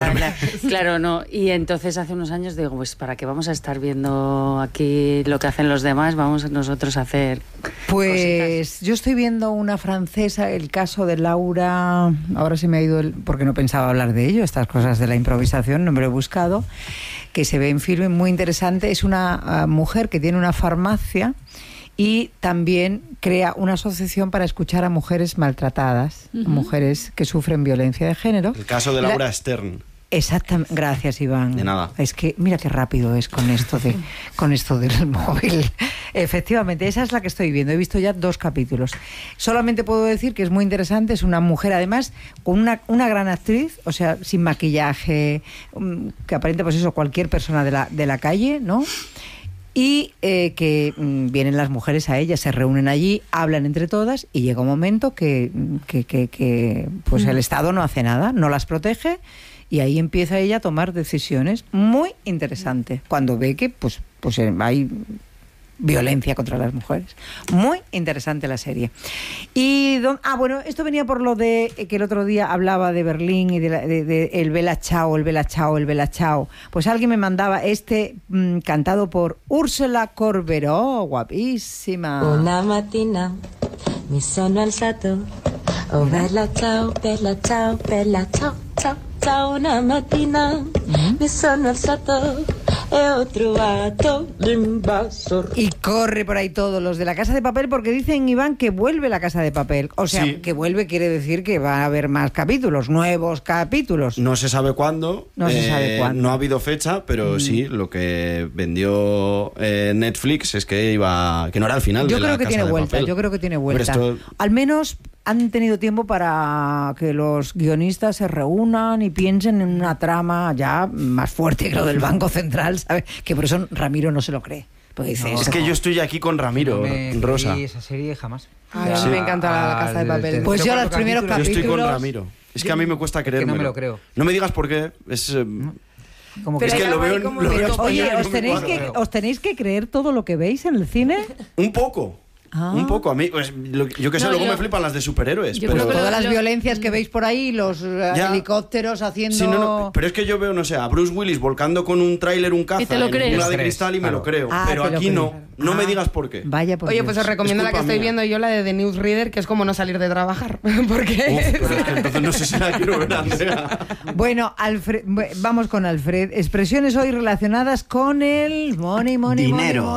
Claro, no. Y entonces hace unos años digo, pues ¿para qué vamos a estar viendo aquí lo que hacen los demás? Vamos nosotros a hacer cositas. Yo estoy viendo una francesa, el caso de Laura, ahora se me ha ido porque no pensaba hablar de ello, estas cosas de la improvisación, no me lo he buscado, que se ve en filme, muy interesante. Es una mujer que tiene una farmacia y también crea una asociación para escuchar a mujeres maltratadas, mujeres que sufren violencia de género. El caso de Laura Stern. Exactamente, gracias Iván. De nada. Es que mira qué rápido es con esto del móvil. Efectivamente, esa es la que estoy viendo. He visto ya 2 capítulos. Solamente puedo decir que es muy interesante. Es una mujer, además, con una gran actriz, o sea, sin maquillaje, que aparenta, pues eso, cualquier persona de la calle, ¿no? Y que vienen las mujeres a ella, se reúnen allí, hablan entre todas y llega un momento que pues el Estado no hace nada, no las protege. Y ahí empieza ella a tomar decisiones. Muy interesante. Cuando ve que pues hay violencia contra las mujeres. Muy interesante la serie. Y bueno, esto venía por lo de que el otro día hablaba de Berlín y de el Bella Ciao, el Bella Ciao, el Bella Ciao. Pues alguien me mandaba cantado por Úrsula Corberó, guapísima. Una mattina mi sono alzato, oh bella ciao, bella ciao, bella ciao, ciao. Una mattina mi sono alzato e ho trovato l'invasor. Y corre por ahí todos los de La Casa de Papel, porque dicen, Iván, que vuelve La Casa de Papel. O sea, sí, que vuelve quiere decir que va a haber más capítulos, nuevos capítulos. No se sabe cuándo. No se sabe cuándo. No ha habido fecha, pero sí, lo que vendió Netflix es que no era el final de La Casa de Papel. Yo creo que tiene vuelta. Al menos han tenido tiempo para que los guionistas se reúnan y piensen en una trama ya más fuerte que lo del Banco Central, ¿sabes? Que por eso Ramiro no se lo cree. Dice, es que yo estoy aquí con Ramiro, Rosa. Sí, esa serie jamás. Ay, sí. Me encanta La Casa de Papel. Pues yo los primeros capítulos... Yo estoy con Ramiro. Es que a mí me cuesta creérmelo. No me lo creo. No me digas por qué. Es que lo veo en Oye, ¿os tenéis que creer todo lo que veis en el cine? Un poco. Un poco, a mí, pues, yo que sé, luego me flipan las de superhéroes. Pero todas las violencias que veis por ahí, los helicópteros haciendo... Sí, pero es que yo veo, no sé, a Bruce Willis volcando con un tráiler, un caza, en una de cristal y me lo creo. Pero aquí no me digas por qué. Vaya, por Oye, pues os recomiendo la que estoy viendo yo, la de The Newsreader, que es como no salir de trabajar. Porque... pero es que entonces no sé si la quiero ver, Andrea. Bueno, vamos con Alfred. Expresiones hoy relacionadas con el dinero.